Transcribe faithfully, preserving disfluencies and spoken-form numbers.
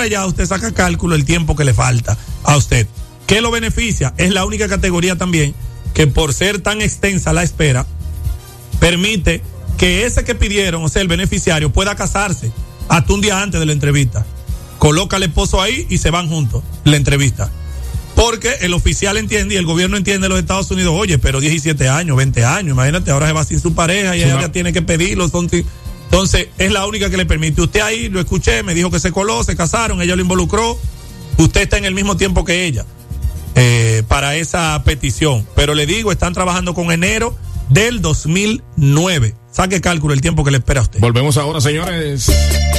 allá usted saca cálculo el tiempo que le falta a usted. ¿Qué lo beneficia? Es la única categoría también que por ser tan extensa la espera, permite que ese que pidieron, o sea, el beneficiario, pueda casarse hasta un día antes de la entrevista. Coloca al esposo ahí y se van juntos la entrevista. Porque el oficial entiende y el gobierno entiende de los Estados Unidos, oye, pero diecisiete años, veinte años, imagínate, ahora se va sin su pareja y ella ya tiene que pedirlo. Son t- Entonces, es la única que le permite. Usted ahí, lo escuché, me dijo que se coló, se casaron, ella lo involucró. Usted está en el mismo tiempo que ella eh, para esa petición. Pero le digo, están trabajando con enero del dos mil nueve. Saque cálculo el tiempo que le espera a usted. Volvemos ahora, señores.